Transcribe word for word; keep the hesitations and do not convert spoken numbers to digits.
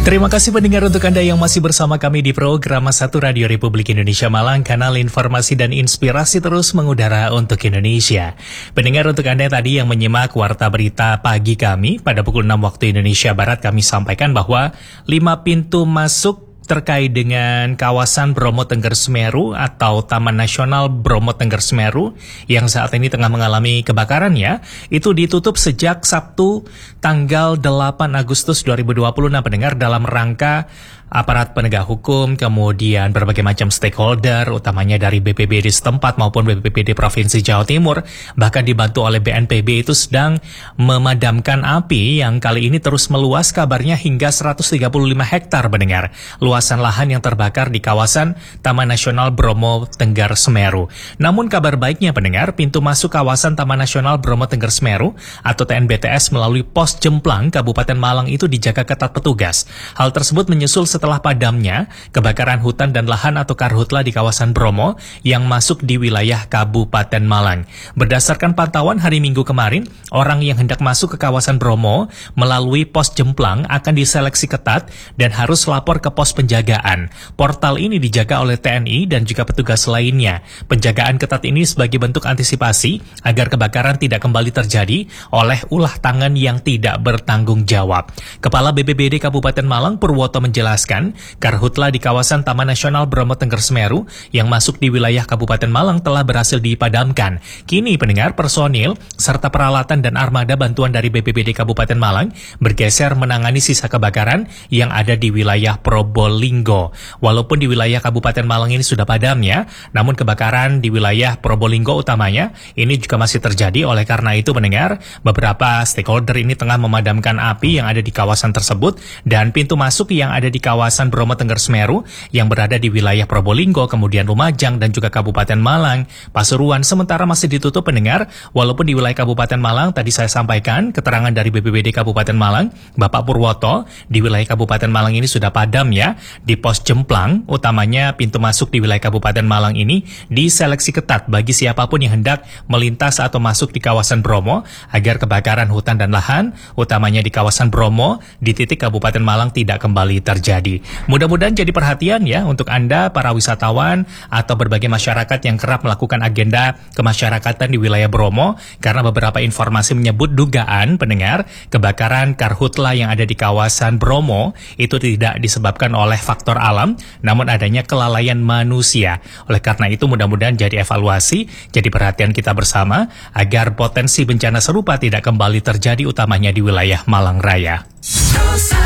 Terima kasih pendengar untuk Anda yang masih bersama kami di program satu Radio Republik Indonesia Malang, kanal informasi dan inspirasi terus mengudara untuk Indonesia. Pendengar untuk Anda tadi yang menyimak warta berita pagi kami pada pukul enam waktu Indonesia Barat, kami sampaikan bahwa lima pintu masuk terkait dengan kawasan Bromo Tengger Semeru atau Taman Nasional Bromo Tengger Semeru yang saat ini tengah mengalami kebakaran ya, itu ditutup sejak Sabtu tanggal delapan Agustus dua ribu dua puluh. Nah, pendengar, dalam rangka aparat penegak hukum, kemudian berbagai macam stakeholder, utamanya dari B P B D setempat maupun B P B D Provinsi Jawa Timur, bahkan dibantu oleh B N P B, itu sedang memadamkan api yang kali ini terus meluas, kabarnya hingga seratus tiga puluh lima hektar pendengar, luasan lahan yang terbakar di kawasan Taman Nasional Bromo Tengger Semeru. Namun kabar baiknya pendengar, pintu masuk kawasan Taman Nasional Bromo Tengger Semeru atau T N B T S melalui pos Jemplang, Kabupaten Malang itu dijaga ketat petugas. Hal tersebut menyusul setelah padamnya kebakaran hutan dan lahan atau karhutla di kawasan Bromo yang masuk di wilayah Kabupaten Malang. Berdasarkan pantauan hari Minggu kemarin, orang yang hendak masuk ke kawasan Bromo melalui pos Jemplang akan diseleksi ketat dan harus lapor ke pos penjagaan. Portal ini dijaga oleh T N I dan juga petugas lainnya. Penjagaan ketat ini sebagai bentuk antisipasi agar kebakaran tidak kembali terjadi oleh ulah tangan yang tidak bertanggung jawab. Kepala B P B D Kabupaten Malang Purwoto menjelaskan, karhutla di kawasan Taman Nasional Bromo Tengger Semeru yang masuk di wilayah Kabupaten Malang telah berhasil dipadamkan. Kini pendengar, personil serta peralatan dan armada bantuan dari B P B D Kabupaten Malang bergeser menangani sisa kebakaran yang ada di wilayah Probolinggo. Walaupun di wilayah Kabupaten Malang ini sudah padam ya, namun kebakaran di wilayah Probolinggo utamanya ini juga masih terjadi. Oleh karena itu pendengar, beberapa stakeholder ini tengah memadamkan api yang ada di kawasan tersebut, dan pintu masuk yang ada di kawasan Bromo Tengger Semeru yang berada di wilayah Probolinggo, kemudian Lumajang dan juga Kabupaten Malang, Pasuruan sementara masih ditutup pendengar. Walaupun di wilayah Kabupaten Malang tadi saya sampaikan keterangan dari B P B D Kabupaten Malang, Bapak Purwoto, di wilayah Kabupaten Malang ini sudah padam ya. Di pos Jemplang, utamanya pintu masuk di wilayah Kabupaten Malang ini diseleksi ketat bagi siapapun yang hendak melintas atau masuk di kawasan Bromo agar kebakaran hutan dan lahan, utamanya di kawasan Bromo di titik Kabupaten Malang tidak kembali terjadi. Mudah-mudahan jadi perhatian ya untuk Anda para wisatawan atau berbagai masyarakat yang kerap melakukan agenda kemasyarakatan di wilayah Bromo, karena beberapa informasi menyebut dugaan pendengar kebakaran karhutla yang ada di kawasan Bromo itu tidak disebabkan oleh faktor alam, namun adanya kelalaian manusia. Oleh karena itu mudah-mudahan jadi evaluasi, jadi perhatian kita bersama agar potensi bencana serupa tidak kembali terjadi, utamanya di wilayah Malang Raya.